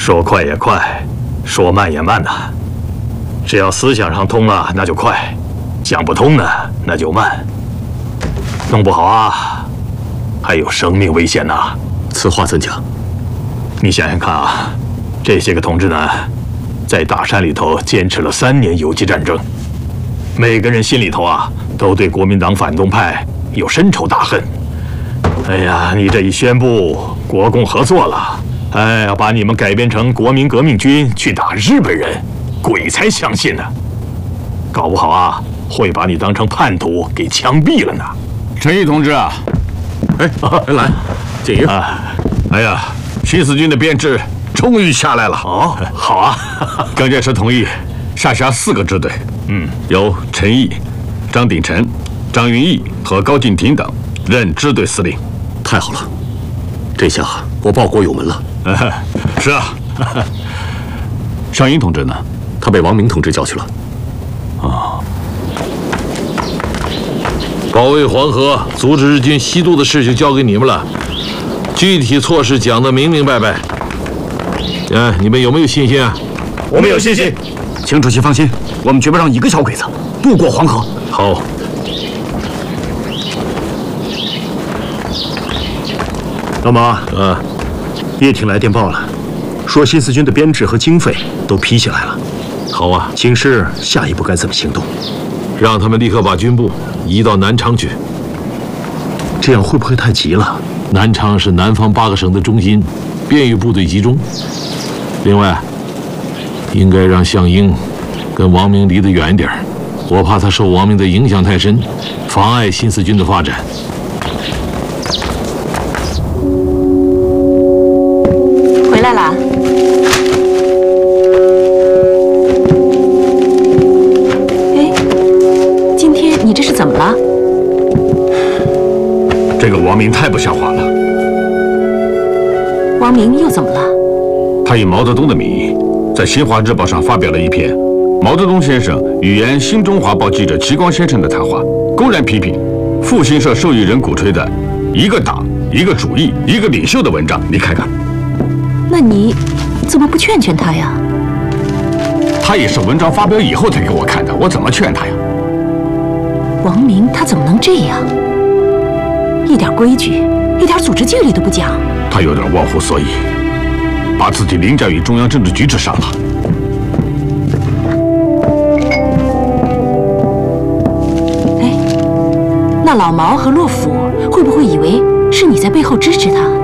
说快也快，说慢也慢呐。只要思想上通了，那就快；讲不通呢，那就慢。弄不好啊，还有生命危险呐。 此话怎讲？ 你想想看啊，这些个同志呢，在大山里头坚持了3年游击战争，每个人心里头啊，都对国民党反动派有深仇大恨。哎呀，你这一宣布国共合作了，哎呀，把你们改编成国民革命军去打日本人，鬼才相信呢！搞不好啊，会把你当成叛徒给枪毙了呢。 陈毅同志啊， 哎，来，建营。 哎呀，新四军的编制终于下来了。 哦，好啊， 蒋介石同意下辖4个支队，由陈毅、张鼎臣、张云逸和高敬亭等任支队司令。 太好了，这下我报国有门了。 是啊，尚英同志呢？ 他被王明同志叫去了。 保卫黄河、阻止日军西渡的事就交给你们了，具体措施讲得明明白白。你们有没有信心啊？ 我们有信心。 请主席放心，我们绝不让一个小鬼子渡过黄河。 好。 老毛，叶挺来电报了，说新四军的编制和经费都批下来了。 好啊， 请示下一步该怎么行动？ 让他们立刻把军部移到南昌去。 这样会不会太急了？ 南昌是南方8个省的中心，便于部队集中。另外，应该让项英跟王明离得远一点，我怕他受王明的影响太深，妨碍新四军的发展。 回来啦。你这是怎么了？ 这个王明太不像话了。 王明又怎么了？ 他以毛泽东的名义，在《新华日报》上发表了一篇毛泽东先生语言新中华报记者齐光先生的谈话，公然批评复兴社受益人鼓吹的一个党、一个主义、一个领袖的文章。你看看， 那你怎么不劝劝他呀？ 他也是文章发表以后才给我看的，我怎么劝他呀？ 王明他怎么能这样？一点规矩、一点组织纪律都不讲。 他有点忘乎所以，把自己凌驾于中央政治局之上了。 哎，那老毛和骆甫会不会以为是你在背后支持他？